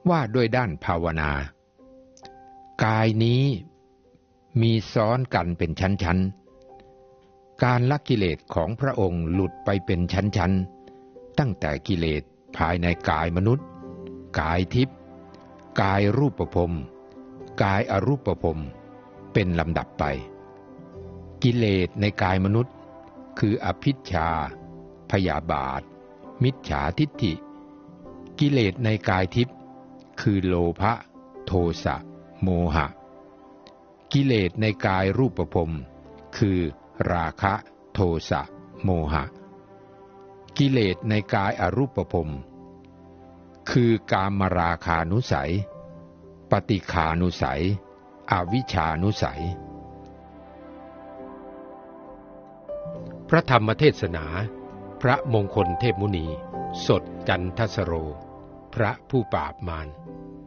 ว่าด้วยด้านภาวนา กายนี้มีซ้อนกันเป็นชั้นๆการละกิเลสของพระองค์หลุดไปเป็นชั้นๆตั้งแต่กิเลสภายในกายมนุษย์กายทิพย์กายรูปภพกายอรูปภพเป็นลำดับไปกิเลสในกายมนุษย์คืออภิชฌาพยาบาทมิจฉาทิฏฐิกิเลสในกายทิพย์คือโลภะโทสะโมหะกิเลสในกายรูปภพคือราคะโทสะโมหะกิเลสในกายอรูปภพคือกามราคานุสัยปฏิฆานุสัยอวิชชานุสัยพระธรรมเทศนาพระมงคลเทพมุนีสดจันทสโรพระผู้ปราบมาร